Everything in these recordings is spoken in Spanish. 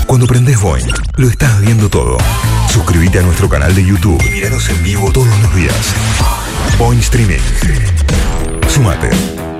Cuando prendés Boing, lo estás viendo todo. Suscríbete a nuestro canal de YouTube y míranos en vivo todos los días. Boing Streaming. Sumate.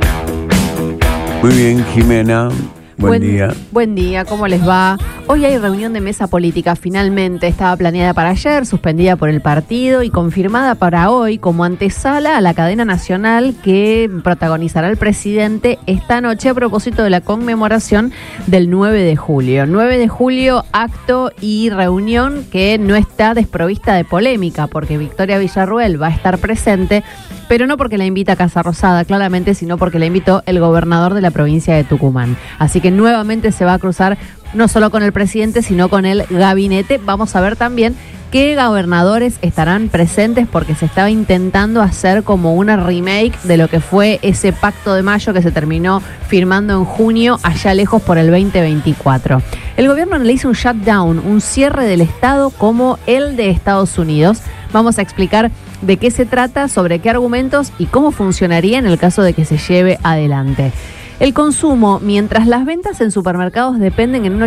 Muy bien, Jimena. Buen día. Buen día, ¿cómo les va? Hoy hay reunión de mesa política, finalmente estaba planeada para ayer, suspendida por el partido y confirmada para hoy como antesala a la cadena nacional que protagonizará el presidente esta noche a propósito de la conmemoración del 9 de julio. 9 de julio, acto y reunión que no está desprovista de polémica porque Victoria Villarruel va a estar presente, pero no porque la invita a Casa Rosada, claramente, sino porque la invitó el gobernador de la provincia de Tucumán. Así que nuevamente se va a cruzar no solo con el presidente, sino con el gabinete. Vamos a ver también qué gobernadores estarán presentes porque se estaba intentando hacer como una remake de lo que fue ese pacto de mayo que se terminó firmando en junio, allá lejos por el 2024. El gobierno le hizo un shutdown, un cierre del Estado como el de Estados Unidos. Vamos a explicar de qué se trata, sobre qué argumentos y cómo funcionaría en el caso de que se lleve adelante. El consumo, mientras las ventas en supermercados dependen en un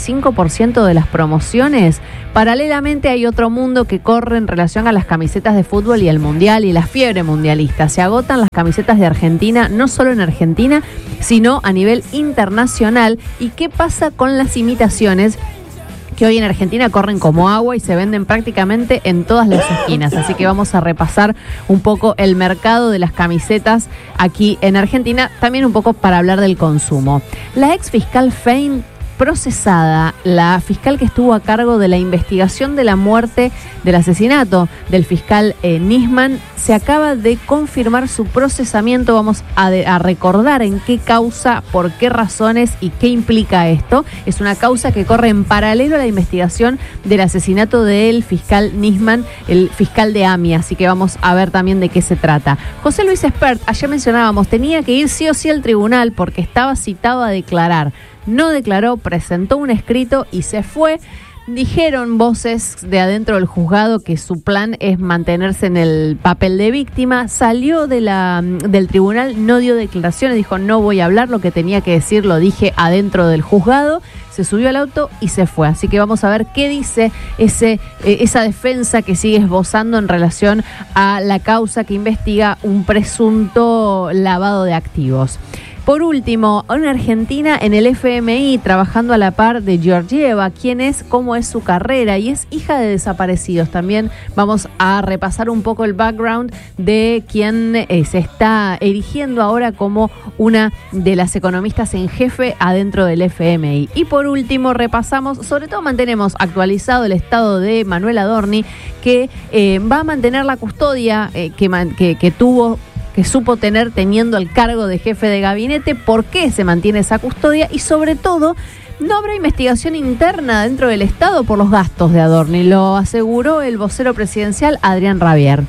85% de las promociones, paralelamente hay otro mundo que corre en relación a las camisetas de fútbol y el mundial y la fiebre mundialista. Se agotan las camisetas de Argentina, no solo en Argentina, sino a nivel internacional. ¿Y qué pasa con las imitaciones? Que hoy en Argentina corren como agua y se venden prácticamente en todas las esquinas. Así que vamos a repasar un poco el mercado de las camisetas aquí en Argentina, también un poco para hablar del consumo. La ex fiscal Fein procesada, la fiscal que estuvo a cargo de la investigación de la muerte, del asesinato del fiscal Nisman, se acaba de confirmar su procesamiento. Vamos a recordar en qué causa, por qué razones y qué implica esto. Es una causa que corre en paralelo a la investigación del asesinato del fiscal Nisman, el fiscal de AMI, así que vamos a ver también de qué se trata. José Luis Espert, ayer mencionábamos, tenía que ir sí o sí al tribunal porque estaba citado a declarar. No declaró, presentó un escrito y se fue. Dijeron voces de adentro del juzgado que su plan es mantenerse en el papel de víctima. Salió del tribunal, no dio declaraciones, dijo no voy a hablar, lo que tenía que decir lo dije adentro del juzgado. Se subió al auto y se fue. Así que vamos a ver qué dice esa defensa que sigue esbozando en relación a la causa que investiga un presunto lavado de activos. Por último, una argentina en el FMI trabajando a la par de Georgieva, cómo es su carrera y es hija de desaparecidos. También vamos a repasar un poco el background de quien se está erigiendo ahora como una de las economistas en jefe adentro del FMI. Y por último repasamos, sobre todo mantenemos actualizado el estado de Manuel Adorni, que va a mantener la custodia que supo tener teniendo el cargo de jefe de gabinete, por qué se mantiene esa custodia y sobre todo no habrá investigación interna dentro del Estado por los gastos de Adorni, lo aseguró el vocero presidencial Adrián Rabier.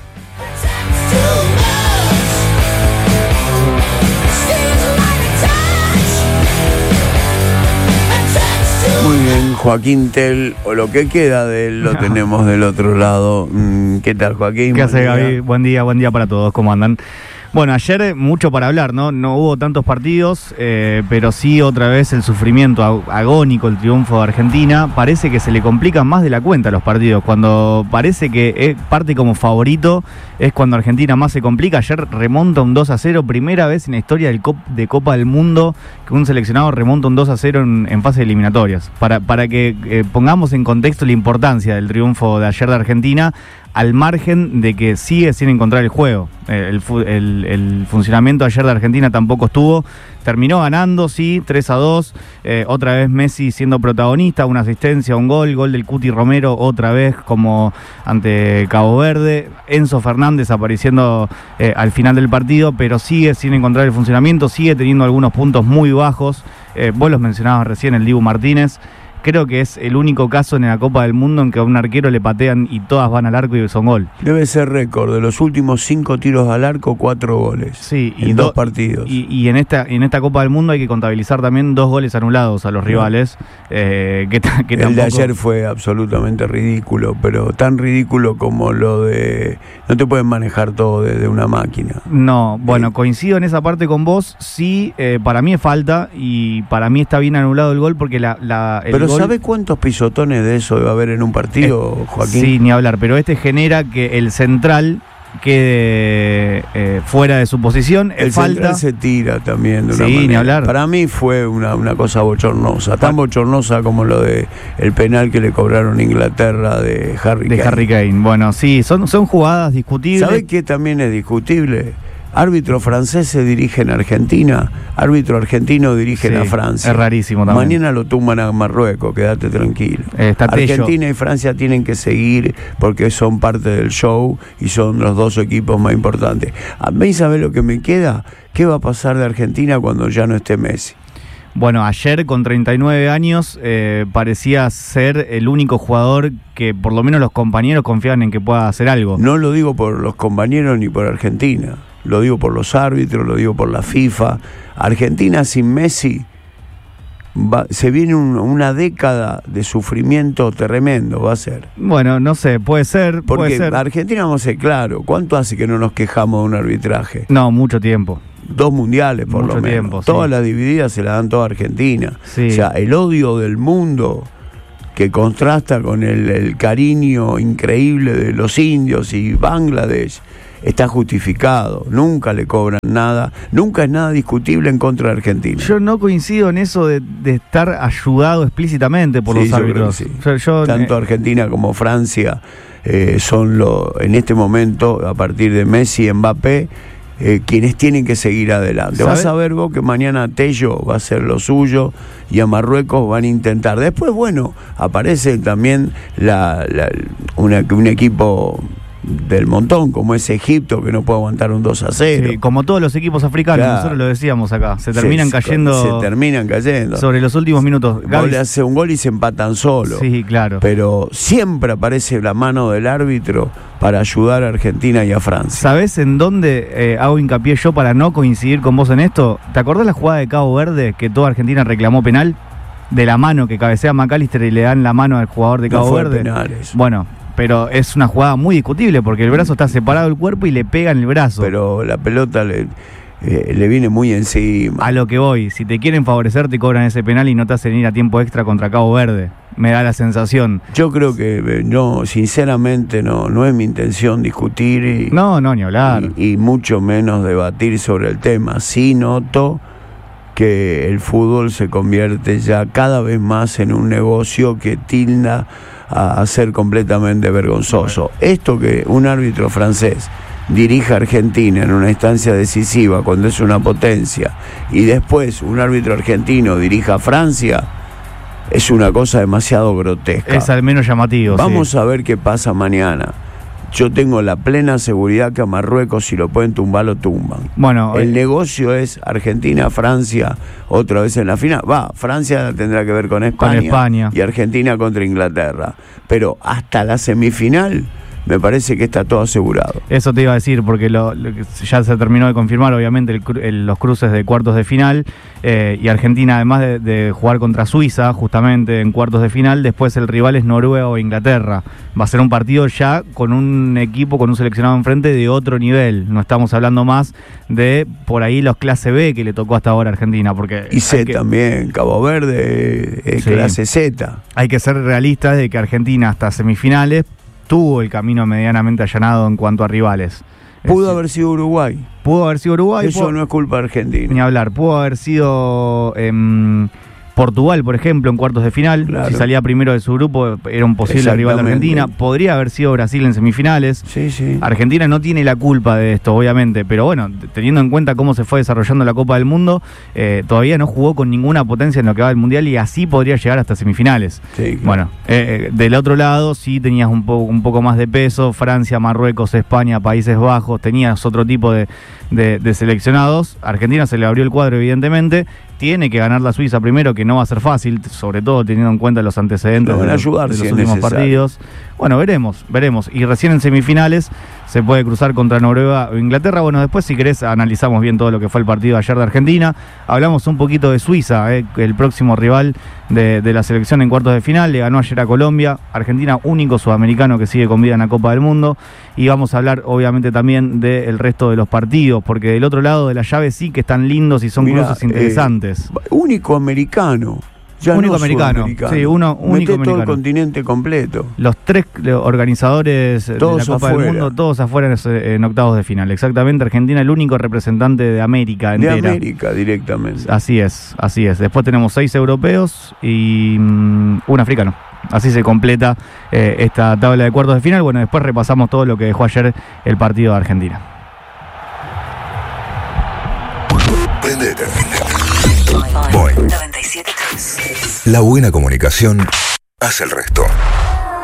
Muy bien, Joaquín Tell, o lo que queda de él, lo tenemos del otro lado. ¿Qué tal, Joaquín? ¿Qué hace, Gaby? Buen día para todos, ¿cómo andan? Bueno, ayer mucho para hablar, ¿no? No hubo tantos partidos, pero sí otra vez el sufrimiento agónico, el triunfo de Argentina. Parece que se le complican más de la cuenta los partidos. Cuando parece que parte como favorito, es cuando Argentina más se complica. Ayer remonta un 2-0, primera vez en la historia de Copa del Mundo que un seleccionado remonta un 2-0 en fase de eliminatorias. Para que pongamos en contexto la importancia del triunfo de ayer de Argentina, al margen de que sigue sin encontrar el juego. El funcionamiento ayer de Argentina tampoco estuvo. Terminó ganando, sí, 3-2. Otra vez Messi siendo protagonista, una asistencia, un gol del Cuti Romero, otra vez como ante Cabo Verde. Enzo Fernández apareciendo al final del partido, pero sigue sin encontrar el funcionamiento, sigue teniendo algunos puntos muy bajos. Vos los mencionabas recién, el Dibu Martínez. Creo que es el único caso en la Copa del Mundo en que a un arquero le patean y todas van al arco y son gol. Debe ser récord. De los últimos 5 tiros al arco, 4 goles. Sí, en 2 partidos. Y en esta Copa del Mundo hay que contabilizar también 2 goles anulados a los rivales. Que el tampoco... de ayer fue absolutamente ridículo, pero tan ridículo como lo de... No te pueden manejar todo desde una máquina. No, bueno, coincido en esa parte con vos. Sí, para mí es falta y para mí está bien anulado el gol porque pero gol. ¿sabés cuántos pisotones de eso debe haber en un partido, Joaquín? Sí, ni hablar, pero genera que el central quede fuera de su posición. El central se tira también de una Sí, manera. ni hablar. Para mí fue una cosa bochornosa, tan bochornosa como lo de el penal que le cobraron a Inglaterra de Harry Kane. Harry Kane. Bueno, sí, son jugadas discutibles. ¿Sabés qué también es discutible? Árbitro francés se dirige en Argentina, árbitro argentino dirige Sí, a Francia. es rarísimo también. Mañana lo tumban a Marruecos, quédate tranquilo. Está Tello. Argentina y Francia tienen que seguir porque son parte del show y son los dos equipos más importantes. A mí, ¿sabés lo que me queda? ¿Qué va a pasar de Argentina cuando ya no esté Messi? Bueno, ayer con 39 años parecía ser el único jugador que por lo menos los compañeros confiaban en que pueda hacer algo. No lo digo por los compañeros ni por Argentina, lo digo por los árbitros, lo digo por la FIFA. Argentina sin Messi se viene una década de sufrimiento tremendo, va a ser. Bueno, no sé, puede ser. Porque puede ser. Argentina, vamos a ser claro, ¿cuánto hace que no nos quejamos de un arbitraje? No, mucho tiempo. 2 mundiales por Mucho lo menos. tiempo, sí. Todas las divididas se las dan toda Argentina. Sí. O sea, el odio del mundo que contrasta con el cariño increíble de los indios y Bangladesh está justificado. Nunca le cobran nada, nunca es nada discutible en contra de Argentina. Yo no coincido en eso de estar ayudado explícitamente por Sí, los yo creo árbitros. que sí. Yo, Tanto Argentina como Francia son en este momento, a partir de Messi y Mbappé, quienes tienen que seguir adelante. ¿Sabe? Vas a ver vos que mañana Tello va a hacer lo suyo y a Marruecos van a intentar. Después, bueno, aparece también un equipo del montón, como es Egipto, que no puede aguantar un 2-0. sí, como todos los equipos africanos, Claro. nosotros lo decíamos acá, se terminan cayendo sobre los últimos minutos. Vos Gaby, le hace un gol y se empatan solo. sí, claro. Pero siempre aparece la mano del árbitro para ayudar a Argentina y a Francia. ¿Sabés en dónde hago hincapié yo para no coincidir con vos en esto? ¿Te acordás la jugada de Cabo Verde que toda Argentina reclamó penal? De la mano que cabecea McAllister y le dan la mano al jugador de No Cabo fue Verde. penal eso. Bueno, pero es una jugada muy discutible porque el brazo está separado del cuerpo y le pega en el brazo. Pero la pelota le viene muy encima. A lo que voy, si te quieren favorecer te cobran ese penal y no te hacen ir a tiempo extra contra Cabo Verde. Me da la sensación. Yo creo que no, sinceramente no es mi intención discutir No, ni hablar. y mucho menos debatir sobre el tema. Sí noto que el fútbol se convierte ya cada vez más en un negocio que tilda a ser completamente vergonzoso. Esto que un árbitro francés dirija a Argentina en una instancia decisiva cuando es una potencia y después un árbitro argentino dirija a Francia es una cosa demasiado grotesca. Es al menos llamativo. Vamos sí. a ver qué pasa mañana. Yo tengo la plena seguridad que a Marruecos, si lo pueden tumbar, lo tumban. Bueno, El negocio es Argentina-Francia otra vez en la final. Francia tendrá que ver con España y Argentina contra Inglaterra. Pero hasta la semifinal me parece que está todo asegurado. eso te iba a decir, porque lo que ya se terminó de confirmar, obviamente, los cruces de cuartos de final, y Argentina, además de jugar contra Suiza, justamente en cuartos de final, después el rival es Noruega o Inglaterra. Va a ser un partido ya con un equipo, con un seleccionado enfrente de otro nivel. No estamos hablando más de, por ahí, los clase B que le tocó hasta ahora a Argentina. Porque Y C también, Cabo Verde, Sí. clase Z. hay que ser realistas de que Argentina hasta semifinales tuvo el camino medianamente allanado en cuanto a rivales. Pudo haber sido Uruguay. Pudo haber sido Uruguay. Eso no es culpa de Argentina. Ni hablar. Pudo haber sido Portugal, por ejemplo, en cuartos de final. Claro. Si salía primero de su grupo, era un posible rival de Argentina. Podría haber sido Brasil en semifinales. Sí. Argentina no tiene la culpa de esto, obviamente, pero bueno, teniendo en cuenta cómo se fue desarrollando la Copa del Mundo, todavía no jugó con ninguna potencia en lo que va del Mundial y así podría llegar hasta semifinales. Sí, claro. Bueno, del otro lado sí tenías un poco más de peso, Francia, Marruecos, España, Países Bajos, tenías otro tipo de seleccionados. Argentina se le abrió el cuadro, evidentemente. Tiene que ganar la Suiza primero, que no va a ser fácil, sobre todo teniendo en cuenta los antecedentes Lo van a ayudar de si los es últimos necesario. partidos. Bueno, veremos. Y recién en semifinales se puede cruzar contra Noruega o Inglaterra. Bueno, después, si querés, analizamos bien todo lo que fue el partido ayer de Argentina. Hablamos un poquito de Suiza, el próximo rival de la selección en cuartos de final. Le ganó ayer a Colombia. Argentina, único sudamericano que sigue con vida en la Copa del Mundo. Y vamos a hablar, obviamente, también del resto de los partidos, porque del otro lado de la llave sí que están lindos y son Mirá, cruces interesantes. Único americano Ya único no americano. sudamericano. Sí, uno único Mete todo el americano. continente completo. Los 3 organizadores Todos de la Copa afuera. del Mundo, todos afuera en octavos de final. Exactamente, Argentina el único representante de América entera. De América directamente. Así es. Después tenemos 6 europeos y un africano. Así se completa esta tabla de cuartos de final. Bueno, después repasamos todo lo que dejó ayer el partido de Argentina. Prendete. Boing. 97.3. La buena comunicación hace el resto.